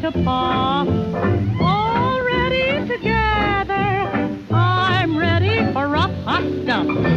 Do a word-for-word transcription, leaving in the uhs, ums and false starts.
to Pa. All ready together, I'm ready for rough hot stuff.